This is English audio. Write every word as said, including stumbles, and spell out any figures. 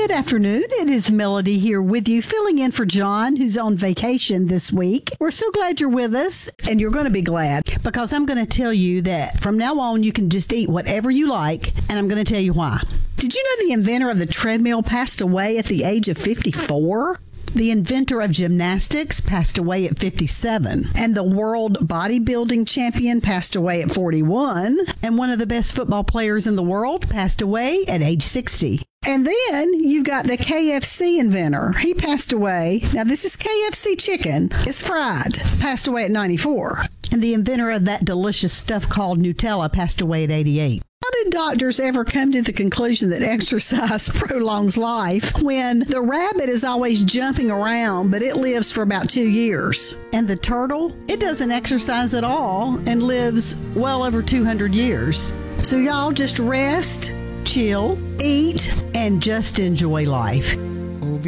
Good afternoon. It is Melody here with you, filling in for John, who's on vacation this week. We're so glad you're with us, and you're going to be glad because I'm going to tell you that from now on, you can just eat whatever you like, and I'm going to tell you why. Did you know the inventor of the treadmill passed away at the age of fifty-four? The inventor of gymnastics passed away at fifty-seven, and the world bodybuilding champion passed away at forty-one, and one of the best football players in the world passed away at age sixty. And then you've got the K F C inventor. He passed away. Now, this is K F C chicken. It's fried. Passed away at ninety-four. And the inventor of that delicious stuff called Nutella passed away at eighty-eight. How did doctors ever come to the conclusion that exercise prolongs life when the rabbit is always jumping around, but it lives for about two years? And the turtle, it doesn't exercise at all and lives well over two hundred years. So y'all just rest, chill, eat, and just enjoy life.